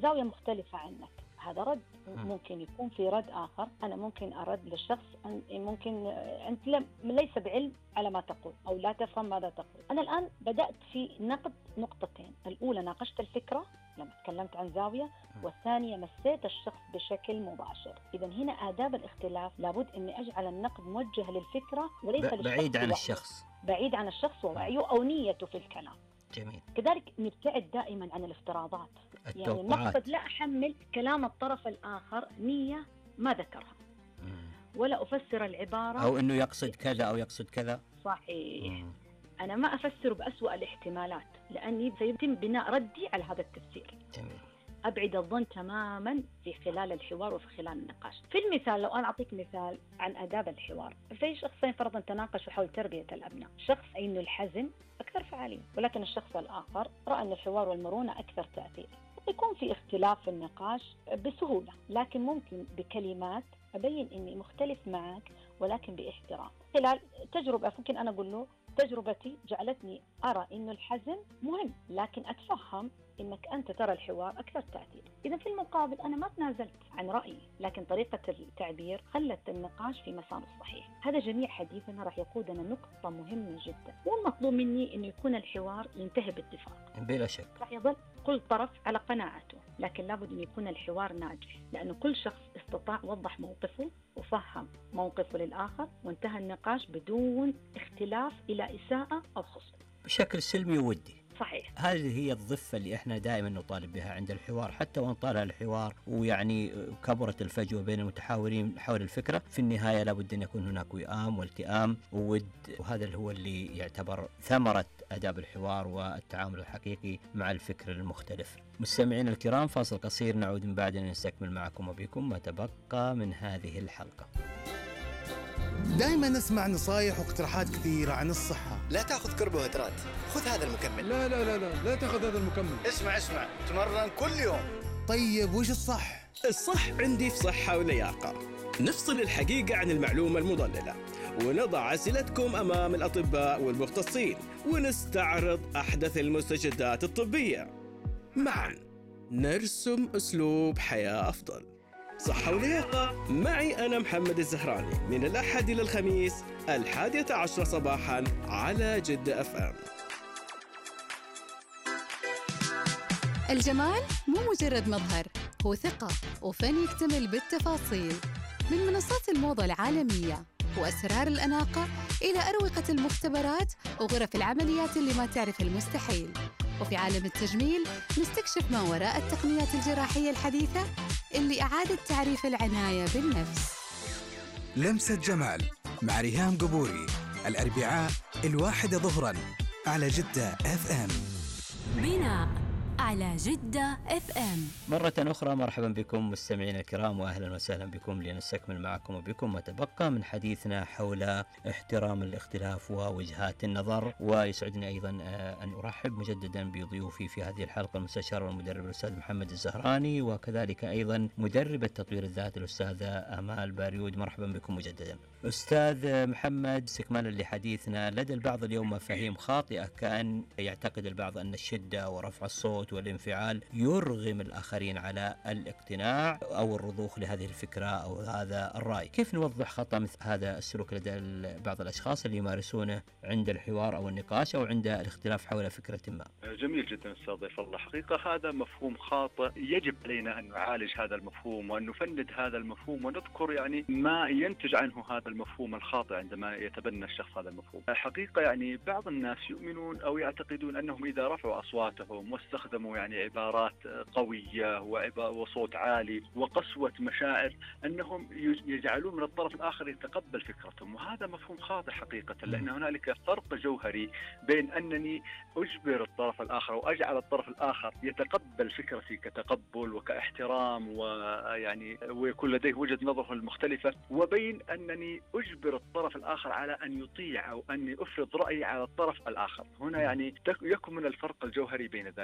زاوية مختلفة عنك، هذا رد. ممكن يكون في رد آخر، أنا ممكن أرد للشخص ممكن أنت ليس بعلم على ما تقول أو لا تفهم ماذا تقول. أنا الآن بدأت في نقد نقطتين، الأولى ناقشت الفكرة لما تكلمت عن زاوية، والثانية مسيت الشخص بشكل مباشر. إذن هنا آداب الاختلاف، لابد أني أجعل النقد موجه للفكرة وليس بعيد عن الشخص، بعيد عن الشخص ووعيه أو نيته في الكلام. جميل. كذلك نبتعد دائما عن الافتراضات، يعني نقصد لا أحمل كلام الطرف الآخر نية ما ذكرها، ولا أفسر العبارة أو أنه يقصد كذا أو يقصد كذا. صحيح. أنا ما أفسر بأسوأ الاحتمالات، لأني سيتم بناء ردي على هذا التفسير. جميل. أبعد الظن تماما في خلال الحوار وفي خلال النقاش. في المثال، لو أنا أعطيك مثال عن آداب الحوار، في شخصين فرضا تناقشوا حول تربية الأبناء، شخص إنه الحزم أكثر فعالية، ولكن الشخص الآخر رأى أن الحوار والمرونة أكثر تأثير. يكون في اختلاف في النقاش بسهولة، لكن ممكن بكلمات أبين إني مختلف معك ولكن باحترام. خلال تجربة ممكن أنا أقول له تجربتي جعلتني أرى إنه الحزم مهم، لكن أتفهم إنك أنت ترى الحوار أكثر تأثير. إذا في المقابل أنا ما تنازلت عن رأيي، لكن طريقة التعبير خلت النقاش في مسار الصحيح. هذا جميع حديثنا راح يقودنا نقطة مهمة جدا، والمطلوب مني إنه يكون الحوار ينتهي باتفاق بلا شك. راح يظل كل طرف على قناعته، لكن لابد أن يكون الحوار ناجح، لأنه كل شخص استطاع وضح موقفه وفهم موقفه للآخر، وانتهى النقاش بدون اختلاف إلى إساءة أو خصم بشكل سلمي وودي. صحيح. هذه هي الضفة اللي احنا دائما نطالب بها عند الحوار، حتى وان طال الحوار ويعني كبرت الفجوة بين المتحاورين حول الفكرة، في النهاية لابد أن يكون هناك وئام والتئام وود، وهذا هو اللي يعتبر ثمرة آداب الحوار والتعامل الحقيقي مع الفكر المختلف. مستمعين الكرام، فاصل قصير، نعود من بعد نستكمل معكم وبكم ما تبقى من هذه الحلقة. دائما نسمع نصايح واقتراحات كثيرة عن الصحة. لا تأخذ كربوهيدرات، خذ هذا المكمل. لا لا لا لا لا تأخذ هذا المكمل. اسمع تمرن كل يوم. طيب وش الصح؟ الصح عندي في صحة ولياقة. نفصل الحقيقة عن المعلومة المضللة، ونضع أسئلتكم أمام الأطباء والمختصين، ونستعرض أحدث المستجدات الطبية. معا نرسم أسلوب حياة أفضل. صحة ولياقة معي أنا محمد الزهراني، من الأحد إلى الخميس 11 صباحا على جدة FM. الجمال مو مجرد مظهر، هو ثقة وفن يكتمل بالتفاصيل. من منصات الموضة العالمية وأسرار الأناقة إلى أروقة المختبرات وغرف العمليات اللي ما تعرف المستحيل. وفي عالم التجميل نستكشف ما وراء التقنيات الجراحية الحديثة اللي أعادت تعريف العناية بالنفس. لمسة جمال مع ريهام قبوري، الأربعاء 1 ظهراً على جدة FM. بناء على جدة FM. مرة أخرى مرحبا بكم مستمعين الكرام، وأهلا وسهلا بكم لنستكمل معكم وبكم ما تبقى من حديثنا حول احترام الاختلاف ووجهات النظر. ويسعدني أيضا أن أرحب مجددا بضيوفي في هذه الحلقة، المستشار والمدرب الأستاذ محمد الزهراني، وكذلك أيضا مدربة تطوير الذات الأستاذة آمال باريود. مرحبا بكم مجددا. أستاذ محمد، استكمالا لحديثنا، لدى البعض اليوم مفاهيم خاطئة، كأن يعتقد البعض أن الشدة ورفع الصوت والانفعال يرغم الآخرين على الاقتناع أو الرضوخ لهذه الفكرة أو هذا الرأي. كيف نوضح خطأ مثل هذا السلوك لدى بعض الأشخاص اللي يمارسونه عند الحوار أو النقاش أو عند الاختلاف حول فكرة ما؟ جميل جدا أستاذ ضيف الله. حقيقة هذا مفهوم خاطئ، يجب علينا أن نعالج هذا المفهوم وأن نفند هذا المفهوم ونذكر يعني ما ينتج عنه هذا المفهوم الخاطئ عندما يتبنى الشخص هذا المفهوم. حقيقة يعني بعض الناس يؤمنون أو يعتقدون أنهم إذا رفعوا أصواتهم واستخدموا يعني عبارات قوية وصوت عالي وقسوة مشاعر أنهم يجعلون من الطرف الآخر يتقبل فكرتهم، وهذا مفهوم خاطئ حقيقة، لأن هنالك فرق جوهري بين أنني أجبر الطرف الآخر وأجعل الطرف الآخر يتقبل فكرتي كتقبل وكاحترام ويعني ويكون لديه وجهة نظره المختلفة، وبين أنني أجبر الطرف الآخر على أن يطيع أو أني أفرض رأيي على الطرف الآخر. هنا يعني يكمن الفرق الجوهري بين ذلك. لماذا؟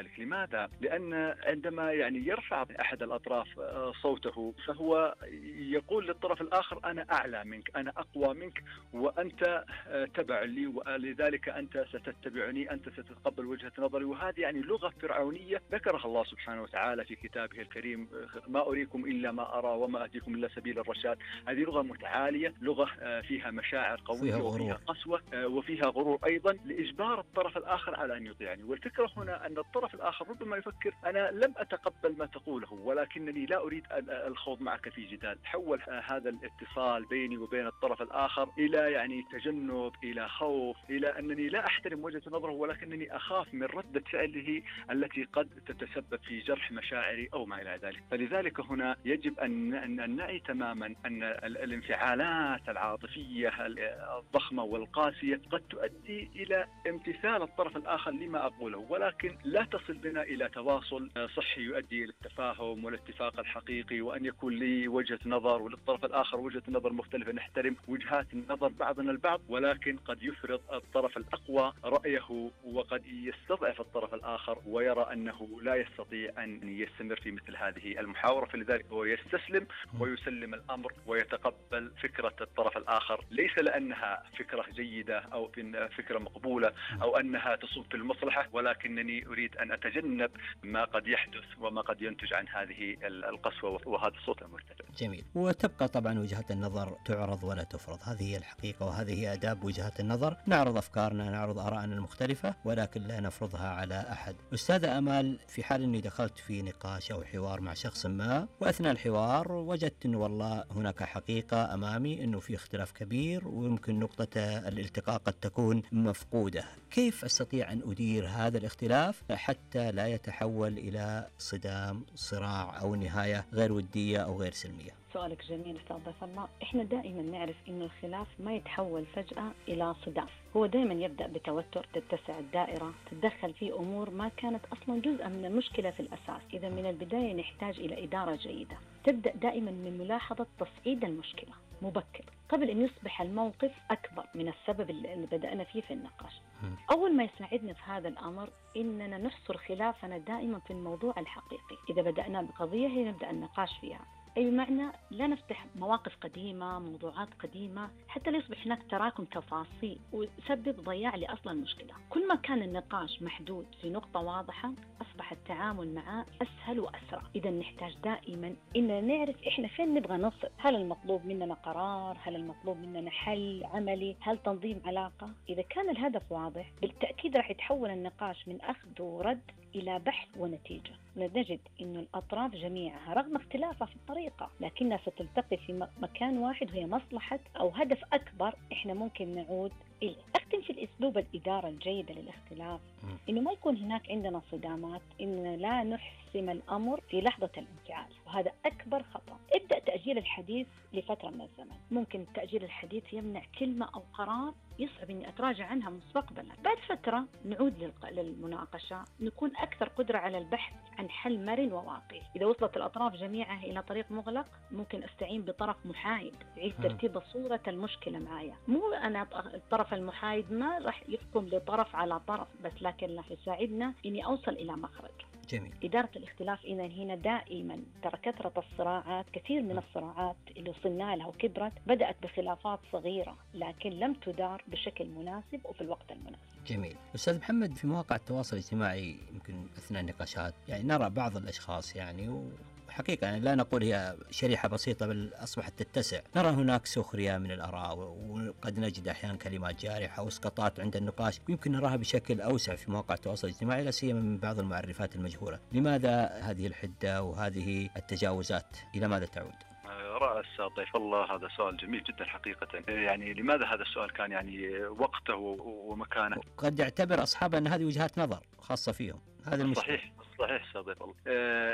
الاستخدام، لأن عندما يعني يرفع أحد الأطراف صوته فهو يقول للطرف الآخر أنا أعلى منك، أنا أقوى منك، وأنت تبع لي، ولذلك أنت ستتبعني، أنت ستتقبل وجهة نظري. وهذه يعني لغة فرعونية ذكرها الله سبحانه وتعالى في كتابه الكريم: ما أريكم إلا ما أرى وما أهديكم إلا سبيل الرشاد. هذه لغة متعالية، لغة فيها مشاعر قوية وفيها قسوة وفيها غرور أيضا لإجبار الطرف الآخر على أن يطيعني. والفكرة هنا أن الطرف الآخر ربما يفكر أنا لم أتقبل ما تقوله، ولكنني لا أريد الخوض معك في جدال. تحول هذا الاتصال بيني وبين الطرف الآخر إلى يعني تجنب، إلى خوف، إلى أنني لا أحترم وجهة نظره، ولكنني أخاف من ردة فعله التي قد تتسبب في جرح مشاعري أو ما إلى ذلك. فلذلك هنا يجب أن نعي تماما أن الانفعالات العاطفية الضخمة والقاسية قد تؤدي إلى امتثال الطرف الآخر لما أقوله، ولكن لا تصل بنا إلى تواصل صحي يؤدي إلى التفاهم والاتفاق الحقيقي، وأن يكون لي وجهة نظر وللطرف الآخر وجهة نظر مختلفة، نحترم وجهات النظر بعضنا البعض، ولكن قد يفرض الطرف الأقوى رأيه، وقد يستضعف الطرف الآخر ويرى أنه لا يستطيع أن يستمر في مثل هذه المحاورة. فلذلك هو يستسلم ويسلم الأمر ويتقبل فكرة الطرف الآخر، ليس لأنها فكرة جيدة أو فكرة مقبولة أو أنها تصب في المصلحة، ولكنني أريد أن أتجنب ما قد يحدث وما قد ينتج عن هذه القسوة وهذا الصوت المرتفع. جميل. وتبقى طبعا وجهات النظر تعرض ولا تفرض، هذه هي الحقيقة وهذه هي آداب وجهات النظر. نعرض أفكارنا، نعرض آراءنا المختلفة، ولكن لا نفرضها على أحد. أستاذة أمال، في حال أني دخلت في نقاش أو حوار مع شخص ما، وأثناء الحوار وجدت أنه والله هناك حقيقة أمامي أنه في اختلاف كبير ويمكن نقطة الالتقاء قد تكون مفقودة، كيف أستطيع أن أدير هذا الاختلاف حتى لا يتحول إلى صدام، صراع أو نهاية غير ودية أو غير سلمية؟ سؤالك جميل أستاذ ضيف الله. إحنا دائما نعرف إنه الخلاف ما يتحول فجأة إلى صدام، هو دائما يبدأ بتوتر، تتسع الدائرة، تتدخل في أمور ما كانت أصلا جزءا من المشكلة في الأساس. إذا من البداية نحتاج إلى إدارة جيدة، تبدأ دائما من ملاحظة تصعيد المشكلة مبكر قبل أن يصبح الموقف أكبر من السبب اللي بدأنا فيه في النقاش. أول ما يساعدنا في هذا الأمر إننا نحصر خلافنا دائما في الموضوع الحقيقي. إذا بدأنا بقضية هي نبدأ النقاش فيها، أي معنى لا نفتح مواقف قديمة، موضوعات قديمة، حتى لا يصبح هناك تراكم تفاصيل ويسبب ضياع لأصل المشكلة. كل ما كان النقاش محدود في نقطة واضحة أصبح التعامل معه أسهل وأسرع. إذا نحتاج دائما إننا نعرف إحنا فين نبغى نصل، هل المطلوب مننا قرار، هل المطلوب مننا حل عملي، هل تنظيم علاقة. إذا كان الهدف واضح بالتأكيد راح يتحول النقاش من أخذ ورد إلى بحث ونتيجة. نجد أن الأطراف جميعها رغم اختلافها في الطريقة لكنها ستلتقي في مكان واحد، وهي مصلحة أو هدف أكبر إحنا ممكن نعود إليه. أختم في الأسلوب الإدارة الجيدة للاختلاف، إنه ما يكون هناك عندنا صدامات، إننا لا نحسم الأمر في لحظة الانفعال، وهذا أكبر خطأ. ابدأ تأجيل الحديث لفترة من الزمن. ممكن تأجيل الحديث يمنع كلمة أو قرار يصعب إني أتراجع عنها مستقبلا. بعد فترة نعود للمناقشة، نكون أكثر قدرة على البحث عن حل مرن وواقعي. إذا وصلت الأطراف جميعها إلى طريق مغلق ممكن أستعين بطرف محايد يعيد ترتيب صورة المشكلة معايا. مو أنا الطرف المحايد ما راح يحكم لطرف على طرف بس، لكن راح يساعدنا إني أوصل إلى مخرج. جميل. إدارة الاختلاف إذا هنا دائما ترى كثرة الصراعات، كثير من الصراعات اللي وصلنا لها وكبرت بدأت بخلافات صغيرة لكن لم تدار بشكل مناسب وفي الوقت المناسب. جميل. أستاذ محمد، في مواقع التواصل الاجتماعي يمكن أثناء النقاشات يعني نرى بعض الأشخاص يعني حقيقة يعني لا نقول هي شريحة بسيطة بل أصبحت تتسع، نرى هناك سخرية من الآراء، وقد نجد أحيانا كلمات جارحة واسقاطات عند النقاش، ويمكن نراها بشكل أوسع في مواقع التواصل الاجتماعي لا سيما من بعض المعرفات المجهولة. لماذا هذه الحدة وهذه التجاوزات؟ إلى ماذا تعود؟ رأس ضيف الله، هذا سؤال جميل جدا حقيقة. يعني لماذا هذا السؤال كان يعني وقته ومكانه؟ قد يعتبر أصحاب أن هذه وجهات نظر خاصة فيهم، هذا المشكلة. صحيح أستاذ ضيف الله.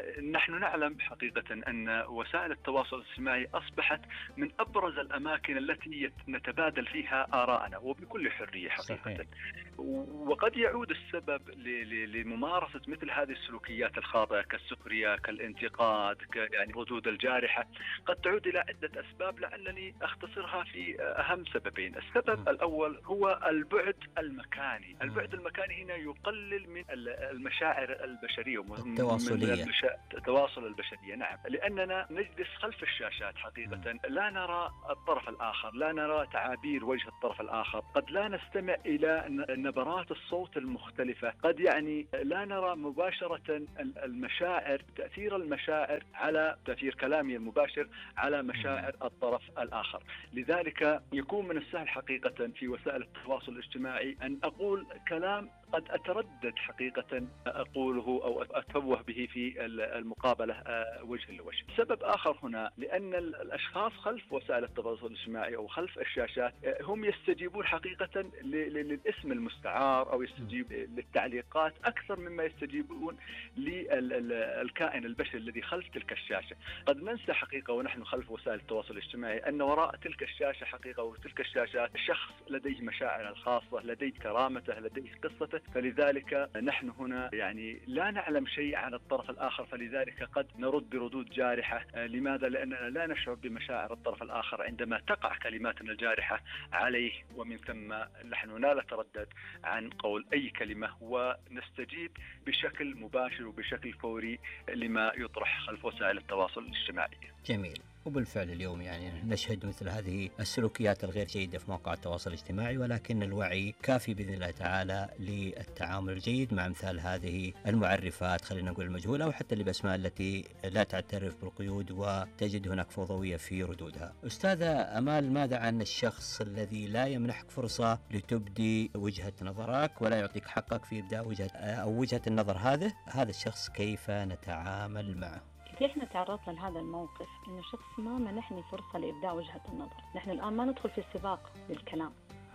نحن نعلم حقيقة أن وسائل التواصل الاجتماعي أصبحت من أبرز الأماكن التي نتبادل فيها آراءنا وبكل حرية حقيقة. صحيح. وقد يعود السبب لممارسة مثل هذه السلوكيات الخاطئة كالسخرية كالانتقاد يعني ردود الجارحة، قد تعود إلى عدة أسباب لعلني أختصرها في أهم سببين. السبب الأول هو البعد المكاني. البعد المكاني هنا يقلل من المشاعر البشرية التواصل البشرية. نعم، لأننا نجلس خلف الشاشات حقيقة، لا نرى الطرف الآخر، لا نرى تعابير وجه الطرف الآخر، قد لا نستمع إلى نبرات الصوت المختلفة، قد يعني لا نرى مباشرة المشاعر، تأثير المشاعر على تأثير كلامي المباشر على مشاعر الطرف الآخر. لذلك يكون من السهل حقيقة في وسائل التواصل الاجتماعي أن أقول كلام قد أتردد حقيقة أقوله أو أتفوه به في المقابلة وجه لوجه. سبب آخر هنا لأن الأشخاص خلف وسائل التواصل الاجتماعي أو خلف الشاشات هم يستجيبون حقيقة للاسم المستعار أو يستجيب للتعليقات أكثر مما يستجيبون للكائن البشري الذي خلف تلك الشاشة. قد ننسى حقيقة ونحن خلف وسائل التواصل الاجتماعي أن وراء تلك الشاشة حقيقة وتلك الشاشات شخص لديه مشاعر الخاصة، لديه كرامته، لديه قصته. فلذلك نحن هنا يعني لا نعلم شيء عن الطرف الآخر، فلذلك قد نرد بردود جارحة. لماذا؟ لأننا لا نشعر بمشاعر الطرف الآخر عندما تقع كلماتنا الجارحة عليه، ومن ثم نحن لا نتردد عن قول أي كلمة ونستجيب بشكل مباشر وبشكل فوري لما يطرح خلف وسائل التواصل الاجتماعي. جميل. وبالفعل اليوم يعني نشهد مثل هذه السلوكيات الغير جيدة في مواقع التواصل الاجتماعي، ولكن الوعي كافي بإذن الله تعالى للتعامل الجيد مع مثال هذه المعرفات، خلينا نقول المجهولة، أو حتى الأسماء التي لا تعترف بالقيود وتجد هناك فوضوية في ردودها. أستاذة أمال، ماذا عن الشخص الذي لا يمنحك فرصة لتبدي وجهة نظرك ولا يعطيك حقك في إبداء وجهة النظر هذا الشخص كيف نتعامل معه؟ احنا تعرضنا لهذا الموقف انه شخص ما منحني فرصة لإبداء وجهة النظر. نحن الآن ما ندخل في سباق للكلام.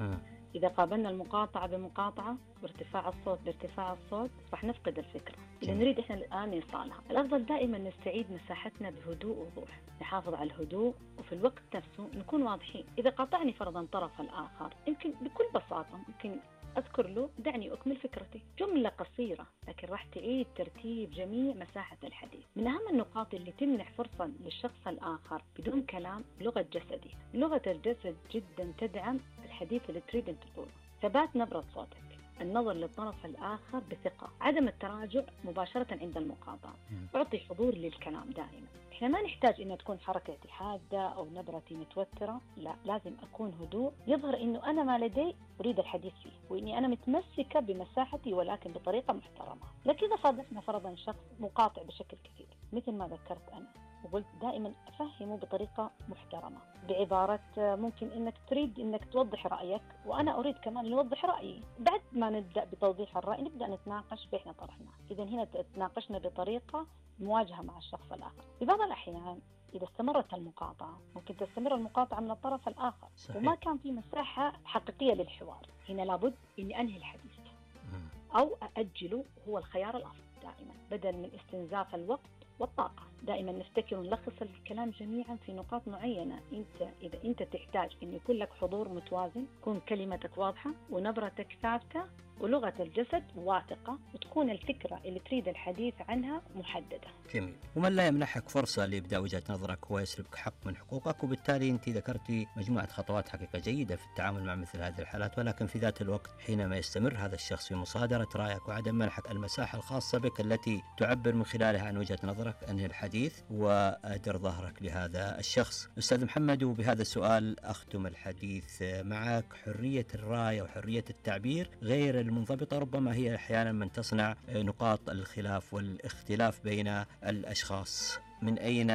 إذا قابلنا المقاطعة بمقاطعة وارتفاع الصوت بارتفاع الصوت راح نفقد الفكرة اللي نريد إحنا الآن نوصلها. الأفضل دائما نستعيد مساحتنا بهدوء ووضوح، نحافظ على الهدوء وفي الوقت نفسه نكون واضحين. إذا قاطعني فرضا طرف الآخر يمكن بكل بساطة ممكن أذكر له دعني أكمل فكرتي، جملة قصيرة لكن راح تعيد ترتيب جميع مساحة الحديث. من أهم النقاط اللي تمنح فرصة للشخص الآخر بدون كلام لغة جسدي. لغة الجسد جدا تدعم الحديث اللي تريد أن تقوله. ثبات نبرة صوتك، النظر للطرف الآخر بثقة، عدم التراجع مباشرة عند المقاطعة، أعطي حضور للكلام دائما. إحنا ما نحتاج إنه تكون حركتي حادة أو نبرتي متوترة، لا، لازم أكون هدوء يظهر إنه أنا ما لدي أريد الحديث فيه وإني أنا متمسكة بمساحتي ولكن بطريقة محترمة. لكن إذا صادفنا فرضا شخص مقاطع بشكل كثير مثل ما ذكرت أنا وقلت دائما أفهمه بطريقة محترمة بعبارة ممكن إنك تريد إنك توضح رأيك وأنا أريد كمان نوضح رأيي. بعد ما نبدأ بتوضيح الرأي نبدأ نتناقش في إحنا طرحناه. إذن هنا تناقشنا بطريقة مواجهة مع الشخص الآخر. في بعض الأحيان إذا استمرت المقاطعة ممكن تستمر المقاطعة من الطرف الآخر. صحيح. وما كان في مساحة حقيقية للحوار. هنا لابد إني أنهي الحديث أو أأجله، هو الخيار الأفضل دائما بدل من استنزاف الوقت والطاقة. دائما نفتكر ونلخص الكلام جميعا في نقاط معينة. إذا أنت تحتاج أن يكون لك حضور متوازن، تكون كلمتك واضحة ونبرتك ثابتة ولغة الجسد واثقة وتكون الفكرة اللي تريد الحديث عنها محددة. جميل. ومن لا يمنحك فرصة لإبداء وجهة نظرك هو يسلبك حق من حقوقك، وبالتالي أنت ذكرتي مجموعة خطوات حقيقة جيدة في التعامل مع مثل هذه الحالات، ولكن في ذات الوقت حينما يستمر هذا الشخص في مصادرة رأيك وعدم منحك المساحة الخاصة بك التي تعبر من خلالها عن وجهة نظرك، أنهي الحديث وأدر ظهرك لهذا الشخص. أستاذ محمد، وبهذا السؤال أختم الحديث معك. حرية الرأي وحرية التعبير غير المنضبطة ربما هي أحيانا من تصنع نقاط الخلاف والاختلاف بين الأشخاص. من أين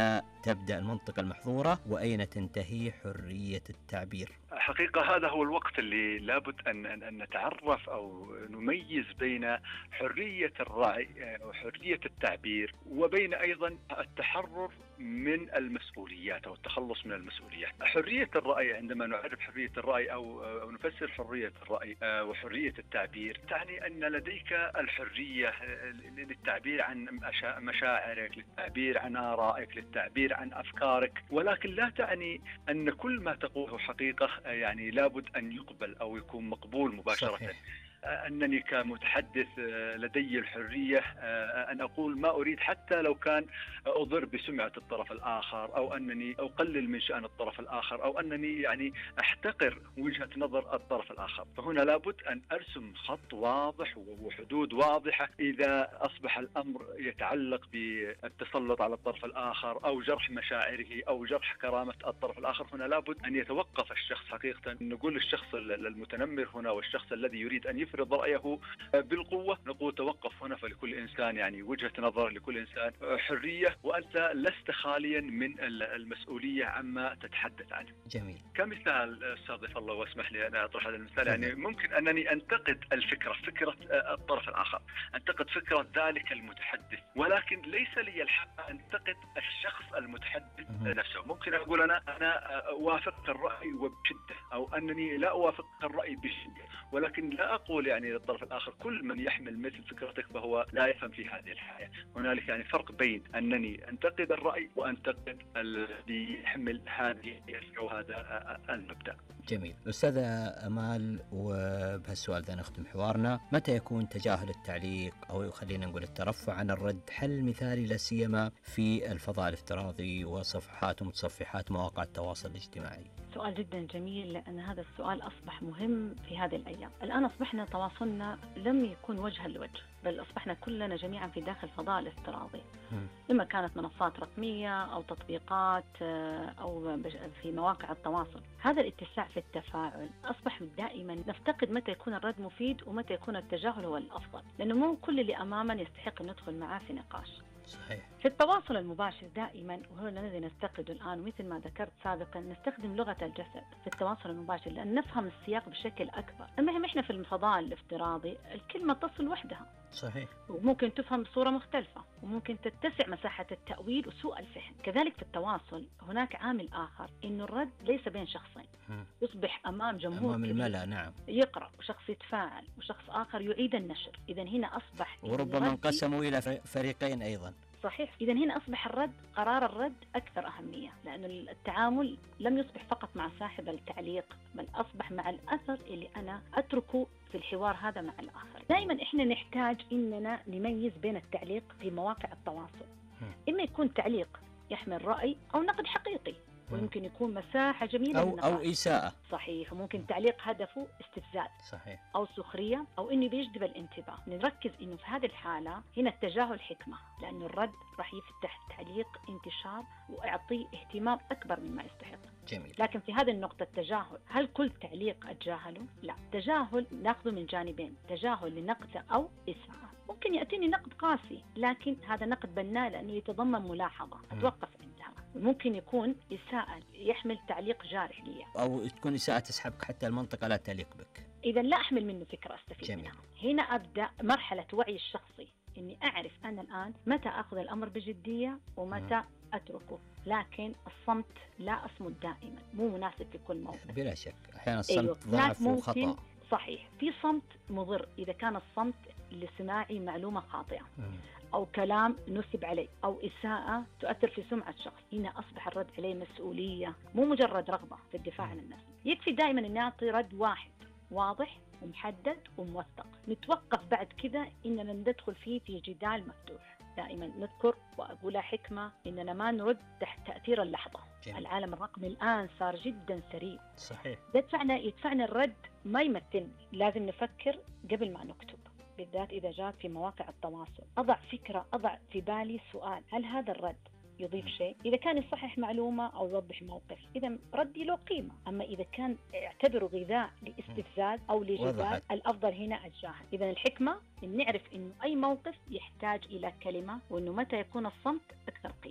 تبدأ المنطقة المحظورة وأين تنتهي حرية التعبير؟ حقيقة هذا هو الوقت اللي لابد أن نتعرف أو نميز بين حرية الرأي وحرية التعبير وبين أيضا التحرر من المسؤوليات أو التخلص من المسؤوليات. حرية الرأي، عندما نعرف حرية الرأي أو نفسر حرية الرأي وحرية التعبير، تعني أن لديك الحرية للتعبير عن مشاعرك، للتعبير عن آرائك، للتعبير عن أفكارك، ولكن لا تعني أن كل ما تقوله حقيقة يعني لابد أن يقبل أو يكون مقبول مباشرة. صحيح. أنني كمتحدث لدي الحرية أن أقول ما أريد حتى لو كان أضر بسمعة الطرف الآخر، أو أنني أقلل من شأن الطرف الآخر، أو أنني يعني أحتقر وجهة نظر الطرف الآخر. فهنا لابد أن أرسم خط واضح وحدود واضحة. إذا أصبح الأمر يتعلق بالتسلط على الطرف الآخر أو جرح مشاعره أو جرح كرامة الطرف الآخر، هنا لابد أن يتوقف الشخص حقيقة. نقول للشخص المتنمر هنا والشخص الذي يريد أن يفرض رأيه بالقوة، نقول توقف هنا، فلكل إنسان يعني وجهة نظر، لكل إنسان حرية، وأنت لست خاليا من المسؤولية عما تتحدث عنه. جميل. كمثال أستاذ ضيف الله، واسمح لي أن أطرح هذا المثال. يعني ممكن أنني أنتقد فكرة الطرف الآخر، أنتقد فكرة ذلك المتحدث، ولكن ليس لي الحق أنتقد الشخص المتحدث نفسه. ممكن أقول أنا أوافق الرأي وبشدة، أو أنني لا أوافق الرأي بشدة، ولكن لا أقول يعني للطرف الآخر كل من يحمل مثل فكرتك فهو لا يفهم في هذه الحياة. هنالك يعني فرق بين أنني أنتقد الرأي وأنتقد الذي يحمل هذه أو هذا المبدأ. جميل. أستاذة أمال، وبهالسؤال ذا نختم حوارنا. متى يكون تجاهل التعليق أو خلينا نقول الترفع عن الرد حل مثالي لا سيما في الفضاء الافتراضي وصفحات ومتصفحات مواقع التواصل الاجتماعي؟ سؤال جدا جميل، لأن هذا السؤال أصبح مهم في هذه الأيام. الآن أصبحنا تواصلنا لم يكون وجها لوجه، بل أصبحنا كلنا جميعا في داخل الفضاء الافتراضي، إما كانت منصات رقمية أو تطبيقات أو في مواقع التواصل. هذا الاتساع في التفاعل أصبح دائما نفتقد متى يكون الرد مفيد ومتى يكون التجاهل هو الأفضل، لأنه مو كل اللي أمامنا يستحق أن ندخل معاه في نقاش. صحيح. في التواصل المباشر دائما، وهو الذي نفتقده الآن، مثل ما ذكرت سابقا، نستخدم لغة الجسد في التواصل المباشر لأن نفهم السياق بشكل أكبر. المهم إحنا في الفضاء الافتراضي الكلمة تصل وحدها. صحيح. وممكن تفهم بصورة مختلفة، وممكن تتسع مساحة التأويل وسوء الفهم. كذلك في التواصل هناك عامل آخر، إنه الرد ليس بين شخصين، يصبح أمام جمهور، أمام الملأ. نعم. يقرأ وشخص يتفاعل وشخص آخر يعيد النشر. إذا هنا أصبح وربما انقسموا إلى فريقين أيضا. صحيح. إذا هنا أصبح قرار الرد أكثر أهمية، لأن التعامل لم يصبح فقط مع صاحب التعليق، بل أصبح مع الأثر اللي أنا أتركه في الحوار هذا مع الآخر. دائما إحنا نحتاج إننا نميز بين التعليق في مواقع التواصل. إما يكون تعليق يحمل رأي أو نقد حقيقي، ويمكن يكون مساحة جميلة أو إساءة. صحيح. وممكن تعليق هدفه استفزاز. صحيح. أو سخرية، أو إنه بيجذب الانتباه. نركز إنه في هذه الحالة هنا التجاهل حكمة، لأنه الرد راح يفتح تعليق انتشار ويعطيه اهتمام أكبر مما يستحق. جميل. لكن في هذه النقطة التجاهل، هل كل تعليق أتجاهله؟ لا. تجاهل ناخذه من جانبين، تجاهل لنقد أو إساءة. ممكن يأتيني نقد قاسي، لكن هذا نقد بناء لأنه يتضمن ملاحظة أتوقف عندها. ممكن يكون إساءة يحمل تعليق جارح لي، أو تكون إساءة تسحبك حتى المنطقة لا تليق بك. إذا لا أحمل منه فكرة أستفيد جميل. منها. هنا أبدأ مرحلة وعي الشخصي، إني أعرف أنا الآن متى أخذ الأمر بجدية ومتى أتركه. لكن الصمت لا أصمت دائما، مو مناسب في كل موقف. بلا شك أحيانا الصمت ضعف وخطأ. صحيح. في صمت مضر إذا كان الصمت لسماعي معلومة خاطئة، أو كلام نسب عليه، أو إساءة تؤثر في سمعة شخص. هنا أصبح الرد عليه مسؤولية، مو مجرد رغبة في الدفاع عن النفس. يكفي دائما أن نعطي رد واحد واضح ومحدد وموثق. نتوقف بعد كذا إننا ندخل فيه في جدال مفتوح. دائما نذكر وأقولها حكمة إننا ما نرد تحت تأثير اللحظة. جميل. العالم الرقمي الآن صار جدا سريع. صحيح. يدفعنا الرد ما يمثلنا. لازم نفكر قبل ما نكتب، بالذات إذا جاءت في مواقع التواصل. أضع فكرة، أضع في بالي سؤال، هل هذا الرد يضيف شيء؟ إذا كان يصحح معلومة أو يوضح موقف، إذا ردي له قيمة. أما إذا كان يعتبره غذاء لاستفزاز أو لجدال، الأفضل هنا أتجاهل. إذا الحكمة إن نعرف إنه أي موقف يحتاج إلى كلمة، وإنه متى يكون الصمت أكثر قيمة.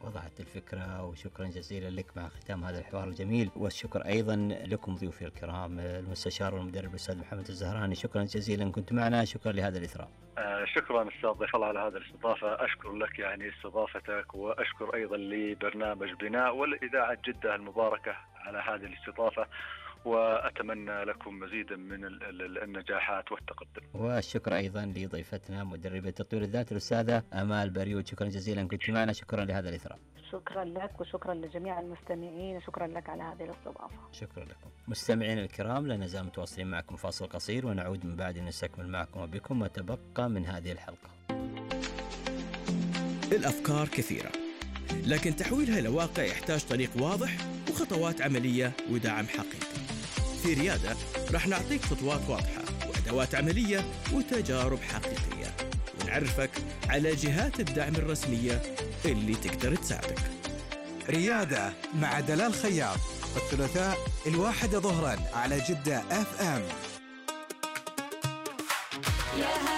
وضحت الفكرة، وشكرا جزيلا لك مع ختام هذا الحوار الجميل. والشكر أيضا لكم ضيوفي الكرام المستشار والمدرب الأستاذ محمد الزهراني، شكرا جزيلا كنت معنا، شكرا لهذا الإثراء. شكرا أستاذ ضيف الله على هذا الاستضافة، أشكر لك يعني استضافتك، وأشكر أيضا لبرنامج بناء والإذاعة جدة المباركة على هذه الاستضافة، وأتمنى لكم مزيدا من النجاحات والتقدم. والشكر أيضا لضيفتنا مدربة تطوير الذات الأستاذة آمال بريود، شكرا جزيلا كنت معنا، شكرا لهذا الإثراء. شكرا لك وشكرا لجميع المستمعين، وشكرا لك على هذه الاستضافة. شكرا لكم مستمعين الكرام، لا نزال متواصلين معكم فاصل قصير ونعود من بعد نستكمل معكم وبكم ما تبقى من هذه الحلقة. الأفكار كثيرة، لكن تحويلها إلى واقع يحتاج طريق واضح وخطوات عملية ودعم حقيقي. في ريادة راح نعطيك خطوات واضحة وأدوات عملية وتجارب حقيقية، ونعرفك على جهات الدعم الرسمية اللي تقدر تساعدك. ريادة مع دلال خياط، الثلاثاء 1 ظهرا على جدة FM.